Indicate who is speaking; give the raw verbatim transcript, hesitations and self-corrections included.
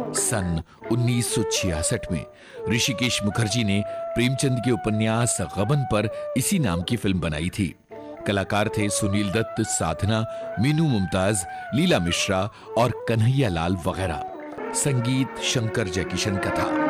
Speaker 1: सन उन्नीस सौ छियासठ में ऋषिकेश मुखर्जी ने प्रेमचंद के उपन्यास गबन पर इसी नाम की फिल्म बनाई थी। कलाकार थे सुनील दत्त, साधना, मीनू मुमताज, लीला मिश्रा और कन्हैया लाल वगैरह। संगीत शंकर जयकिशन का था।